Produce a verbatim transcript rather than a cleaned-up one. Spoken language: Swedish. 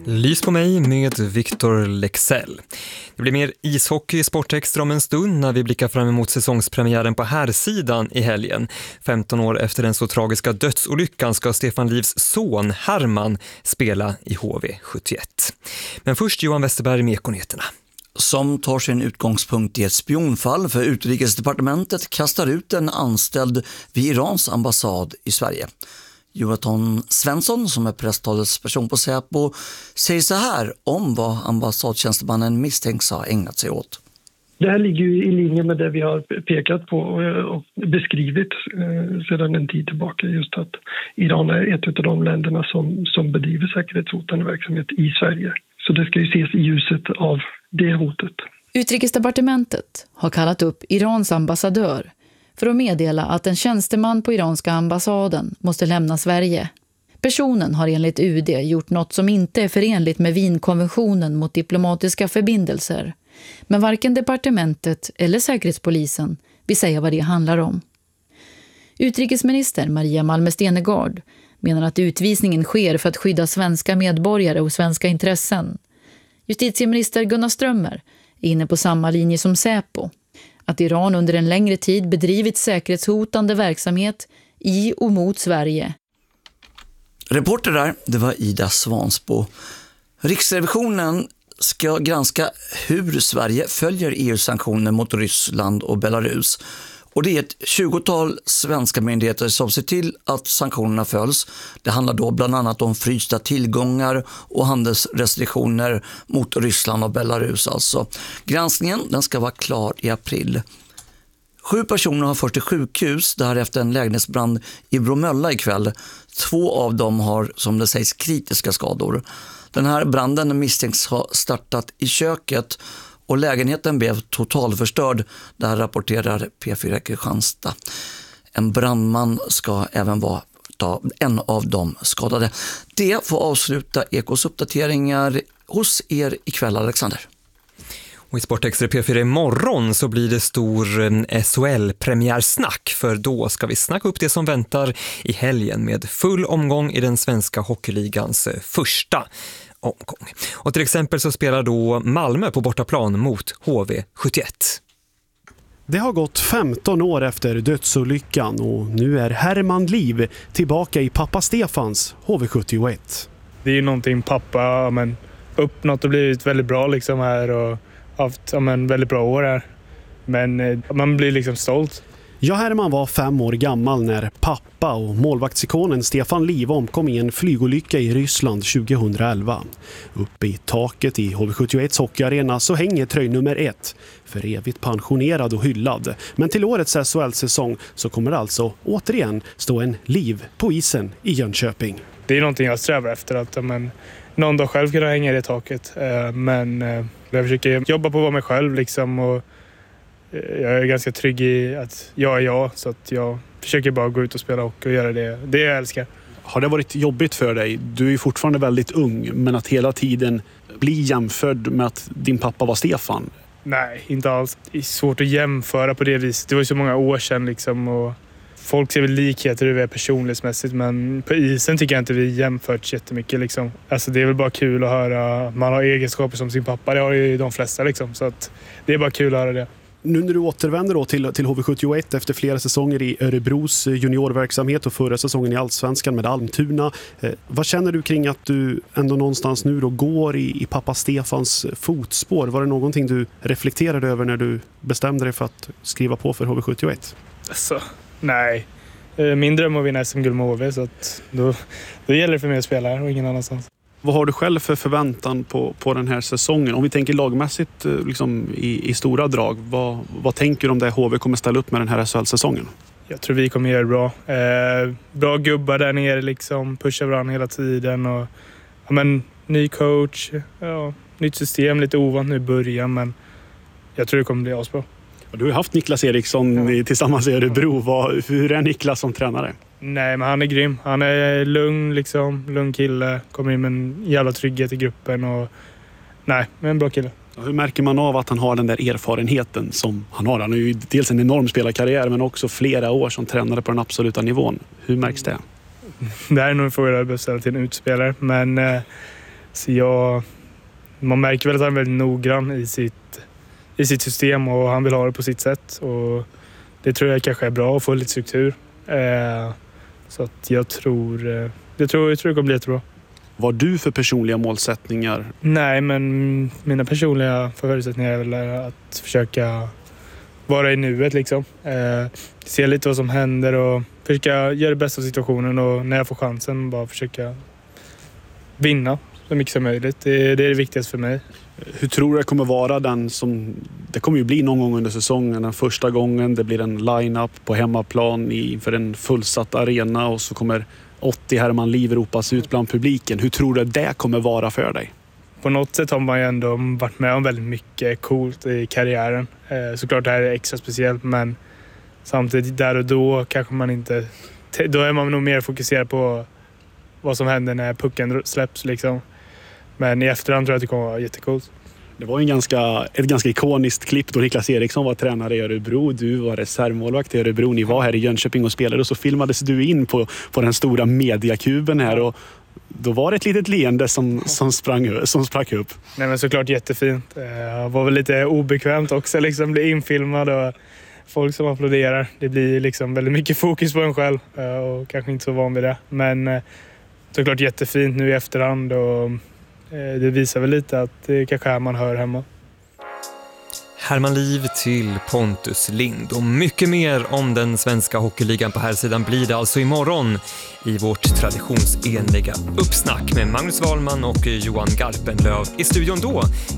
Lys på mig med Victor Lexell. Det blir mer ishockey i Sportextra om en stund när vi blickar fram emot säsongspremiären på herrsidan i helgen. femton år efter den så tragiska dödsolyckan ska Stefan Livs son Herman spela i H V sjuttioett. Men först Johan Westerberg med Ekonyheterna. Som tar sin utgångspunkt i ett spionfall för Utrikesdepartementet kastar ut en anställd vid Irans ambassad i Sverige. Jonathan Svensson, som är presstalesperson på Säpo, säger så här om vad ambassadtjänstemannen misstänks ha ägnat sig åt. Det här ligger ju i linje med det vi har pekat på och beskrivit eh, sedan en tid tillbaka. Just att Iran är ett av de länderna som, som bedriver säkerhetshotande verksamhet i Sverige. Så det ska ju ses i ljuset av det hotet. Utrikesdepartementet har kallat upp Irans ambassadör för att meddela att en tjänsteman på iranska ambassaden måste lämna Sverige. Personen har enligt U D gjort något som inte är förenligt med Wienkonventionen mot diplomatiska förbindelser. Men varken departementet eller säkerhetspolisen vill säga vad det handlar om. Utrikesminister Maria Malmer Stenergard menar att utvisningen sker för att skydda svenska medborgare och svenska intressen. Justitieminister Gunnar Strömmer är inne på samma linje som Säpo. Att Iran under en längre tid bedrivit säkerhetshotande verksamhet i och mot Sverige. Reporter där, det var Ida Svansbo. Riksrevisionen ska granska hur Sverige följer E U-sanktioner mot Ryssland och Belarus. Och det är ett tjugotal svenska myndigheter som ser till att sanktionerna följs. Det handlar då bland annat om frysta tillgångar och handelsrestriktioner mot Ryssland och Belarus. Alltså. Granskningen den ska vara klar i april. Sju personer har förts till sjukhus där efter en lägenhetsbrand i Bromölla ikväll. Två av dem har, som det sägs, kritiska skador. Den här branden misstänks ha startat i köket och lägenheten blev totalförstörd. Det här rapporterar P fyra Kristianstad. En brandman ska även vara en av de skadade. Det får avsluta Ekos uppdateringar hos er ikväll, Alexander. Och i Sportextra P fyra imorgon så blir det stor S H L-premiärsnack, för då ska vi snacka upp det som väntar i helgen med full omgång i den svenska hockeyligans första omgång. Och till exempel så spelar då Malmö på bortaplan mot H V sjuttioett. Det har gått femton år efter dödsolyckan och nu är Herman Liv tillbaka i pappa Stefans H V sjuttioett. Det är ju någonting pappa men, uppnått och blivit väldigt bra liksom här och haft men, väldigt bra år här. Men man blir liksom stolt. Ja, Herman var fem år gammal när pappa och målvaktsikonen Stefan Liv omkom i en flygolycka i Ryssland tjugohundraelva. Uppe i taket i H V sjuttioett hockeyarena så hänger tröj nummer ett, för evigt pensionerad och hyllad. Men till årets S H L-säsong så kommer det alltså återigen stå en Liv på isen i Jönköping. Det är någonting jag strävar efter, att men, någon dag själv kunna hänga i det taket. Men jag försöker jobba på att vara mig själv liksom, och jag är ganska trygg i att jag är jag, så att jag försöker bara gå ut och spela hockey och göra det, det jag älskar. Har det varit jobbigt för dig? Du är ju fortfarande väldigt ung, men att hela tiden bli jämförd med att din pappa var Stefan? Nej, inte alls. Det är svårt att jämföra på det viset. Det var ju så många år sedan liksom, och folk ser väl likheter hur vi är personlighetsmässigt, men på isen tycker jag inte vi jämfört jättemycket liksom. Alltså det är väl bara kul att höra, man har egenskaper som sin pappa, det har ju de flesta liksom, så att det är bara kul att höra det. Nu när du återvänder då till, till H V sjuttioett efter flera säsonger i Örebros juniorverksamhet och förra säsongen i Allsvenskan med Almtuna. Eh, vad känner du kring att du ändå någonstans nu då går i, i pappa Stefans fotspår? Var det någonting du reflekterade över när du bestämde dig för att skriva på för H V sjuttioett? Alltså, nej. Min dröm är att vinna S M-guld med H V, så att då, då gäller det för mig att spela här och ingen annanstans. Vad har du själv för förväntan på, på den här säsongen? Om vi tänker lagmässigt liksom, i, i stora drag, vad, vad tänker du om det H V kommer ställa upp med den här S H L-säsongen? Jag tror vi kommer göra det bra. Eh, bra gubbar där nere, liksom, pusha varandra hela tiden. Och, ja, men, ny coach, ja, nytt system, lite ovant nu i början, men jag tror det kommer bli asbra. Du har haft Niklas Eriksson ja. tillsammans i Örebro. Vad, hur är Niklas som tränare? Nej, men han är grym. Han är lugn, liksom, lugn kille. Kommer in med en jävla trygghet i gruppen. Och, nej, men en bra kille. Hur märker man av att han har den där erfarenheten som han har? Han har ju dels en enorm spelarkarriär men också flera år som tränare på den absoluta nivån. Hur märks det? Det här är nog en fråga jag behöver ställa till en utspelare. Men eh, Så jag, man märker väl att han är väldigt noggrann i sitt, i sitt system och han vill ha det på sitt sätt. Och det tror jag kanske är bra att få lite struktur. Eh, så att jag tror, eh, jag tror, jag tror det kommer bli jättebra. Vad har du för personliga målsättningar? Nej, men mina personliga förutsättningar är väl att försöka vara i nuet liksom. Eh, se lite vad som händer och försöka göra det bästa av situationen och när jag får chansen bara försöka vinna så mycket som möjligt. Det, det är det viktigaste för mig. Hur tror du det kommer vara den som... Det kommer ju bli någon gång under säsongen. Den första gången det blir en line-up på hemmaplan inför en fullsatt arena och så kommer åttio Herman Liv ropas ut bland publiken. Hur tror du det kommer vara för dig? På något sätt har man ju ändå varit med om väldigt mycket coolt i karriären. Eh, såklart det här är extra speciellt, men samtidigt där och då kanske man inte... Då är man nog mer fokuserad på vad som händer när pucken släpps liksom. Men i efterhand tror jag att det kommer vara jättecoolt. Det var en ganska, ett ganska ikoniskt klipp då Niklas Eriksson var tränare i Örebro. Du var reservmålvakt i Örebro. Ni var här i Jönköping och spelade och så filmades du in på, på den stora mediakuben här. Och då var det ett litet leende som, som, sprang, som sprack upp. Nej, men såklart jättefint. Det var väl lite obekvämt också liksom bli infilmad och folk som applåderar. Det blir liksom väldigt mycket fokus på en själv och kanske inte så van vid det. Men såklart jättefint nu i efterhand och det visar väl lite att det kanske är man hör hemma. Herman Liv till Pontus Lind och mycket mer om den svenska hockeyligan på här sidan blir det alltså imorgon i vårt traditionsenliga uppsnack med Magnus Wahlman och Johan Garpenlöv i studion då.